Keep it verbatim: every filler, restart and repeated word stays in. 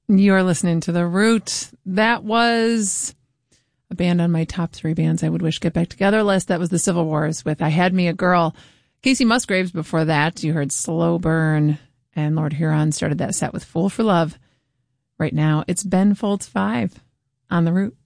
You're listening to The Root. That was a band on my top three bands I would wish get back together list. That was the Civil Wars with I Had Me a Girl. Casey Musgraves before that. You heard Slow Burn, and Lord Huron started that set with Fool for Love. Right now, it's Ben Folds five on The Root.